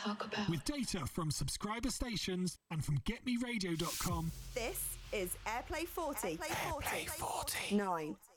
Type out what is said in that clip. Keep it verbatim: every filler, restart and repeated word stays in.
talk about. With data from subscriber stations and from get me radio dot com. This is Airplay forty. Airplay forty. Airplay forty. Nine.